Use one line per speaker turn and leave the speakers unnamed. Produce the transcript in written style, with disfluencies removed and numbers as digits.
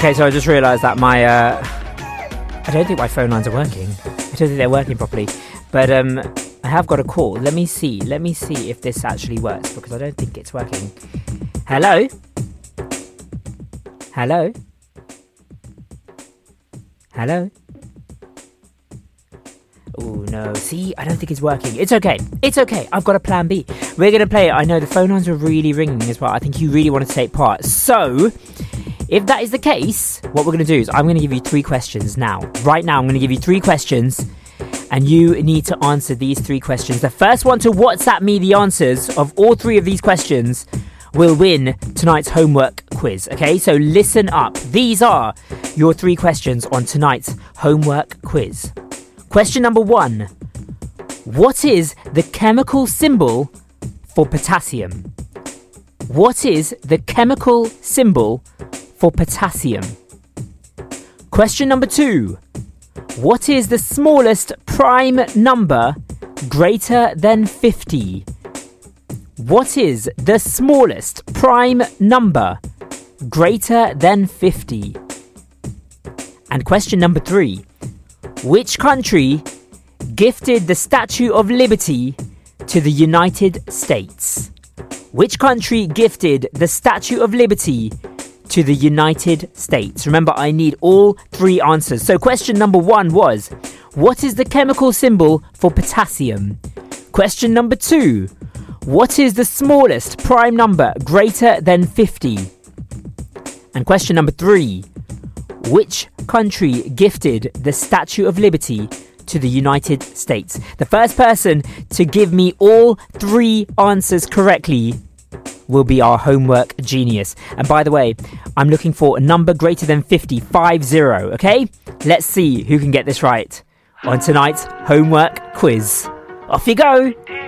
Okay, so I just realised that my... I don't think my phone lines are working. I don't think they're working properly. But I have got a call. Let me see if this actually works, because I don't think it's working. Hello? Hello? Hello? Oh no, see, I don't think it's working. It's okay, I've got a plan B. We're going to play it. I know the phone lines are really ringing as well. I think you really want to take part. So, if that is the case, what we're going to do is I'm going to give you 3 questions now. Right now, I'm going to give you 3 questions, and you need to answer these 3 questions. The first one to WhatsApp me the answers of all 3 of these questions will win tonight's homework quiz. Okay, so listen up. These are your 3 questions on tonight's homework quiz. Question number 1. What is the chemical symbol for potassium? What is the chemical symbol for potassium? Question number 2. What is the smallest prime number greater than 50? What is the smallest prime number greater than 50? And question number 3. Which country gifted the Statue of Liberty to the United States? Which country gifted the Statue of Liberty to the United States? Remember, I need all 3 answers. So question number 1 was, what is the chemical symbol for potassium? Question number 2, what is the smallest prime number greater than 50? And question number 3, which country gifted the Statue of Liberty to the United States? The first person to give me all 3 answers correctly will be our homework genius. And by the way, I'm looking for a number greater than 50, 50, okay? Let's see who can get this right on tonight's homework quiz. Off you go!